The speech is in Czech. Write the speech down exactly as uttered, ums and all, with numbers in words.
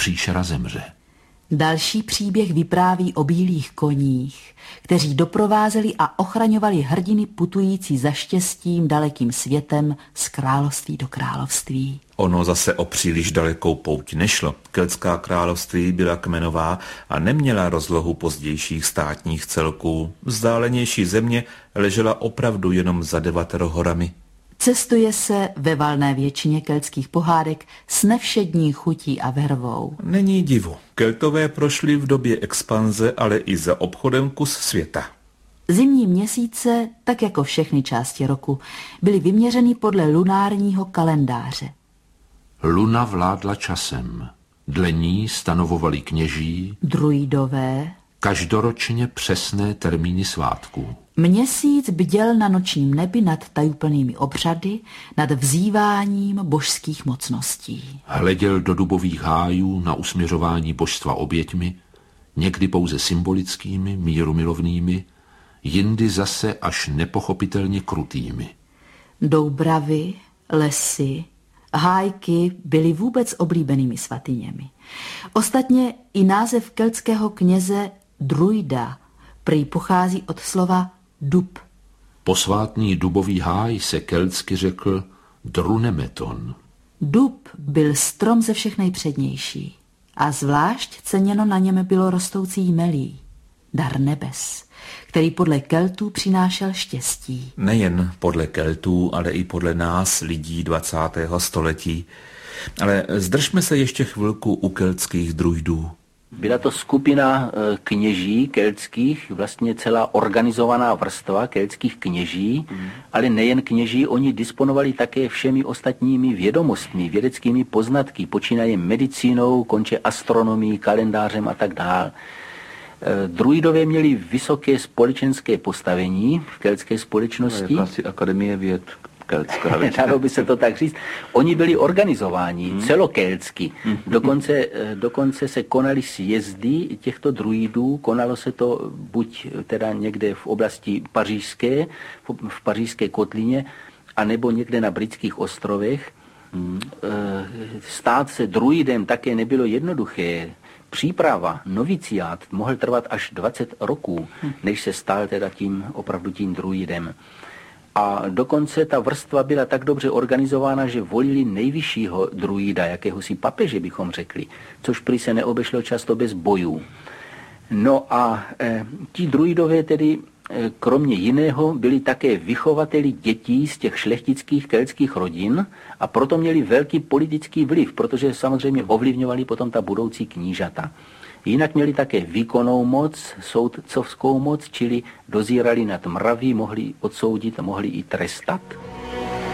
příšera zemře. Další příběh vypráví o bílých koních, kteří doprovázeli a ochraňovali hrdiny putující za štěstím dalekým světem z království do království. Ono zase o příliš dalekou pouť nešlo. Keltská království byla kmenová a neměla rozlohu pozdějších státních celků. Vzdálenější země ležela opravdu jenom za devatero horami. Cestuje se ve valné většině keltských pohádek s nevšední chutí a vervou. Není divu. Keltové prošli v době expanze, ale i za obchodem kus světa. Zimní měsíce, tak jako všechny části roku, byly vyměřeny podle lunárního kalendáře. Luna vládla časem. Dle ní stanovovali kněží, druidové, každoročně přesné termíny svátků. Měsíc bděl na nočním nebi nad tajuplnými obřady, nad vzýváním božských mocností. Hleděl do dubových hájů na usměřování božstva oběťmi, někdy pouze symbolickými, mírumilovnými, jindy zase až nepochopitelně krutými. Doubravy, lesy, hájky byly vůbec oblíbenými svatyněmi. Ostatně i název keltského kněze druida prý pochází od slova dub. Posvátný dubový háj se keltsky řekl drunemeton. Dub byl strom ze všech nejpřednější a zvlášť ceněno na něm bylo rostoucí jmelí, dar nebes, který podle Keltů přinášel štěstí. Nejen podle Keltů, ale i podle nás, lidí dvacátého století. Ale zdržme se ještě chvilku u keltských druidů. Byla to skupina kněží keltských, vlastně celá organizovaná vrstva keltských kněží, mm. ale nejen kněží, oni disponovali také všemi ostatními vědomostmi, vědeckými poznatky, počínaje medicínou, konče astronomií, kalendářem a tak dále. Druidové měli vysoké společenské postavení v keltské společnosti. Jakási akademie věd keltská. Dalo by se to tak říct. Oni byli organizováni hmm. celokeltsky. Hmm. Dokonce, dokonce se konaly sjezdy těchto druidů. Konalo se to buď teda někde v oblasti pařížské, v pařížské kotlině, anebo někde na britských ostrovech. Hmm. Stát se druidem také nebylo jednoduché. Příprava, noviciát mohl trvat až dvacet roků, než se stal teda tím opravdu tím druidem. A dokonce ta vrstva byla tak dobře organizována, že volili nejvyššího druida, jakéhosi papeže bychom řekli, což prý se neobešlo často bez bojů. No a e, ti druidové tedy e, kromě jiného byli také vychovateli dětí z těch šlechtických keltských rodin a proto měli velký politický vliv, protože samozřejmě ovlivňovali potom ta budoucí knížata. Jinak měli také výkonnou moc, soudcovskou moc, čili dozírali nad mraví, mohli odsoudit a mohli i trestat.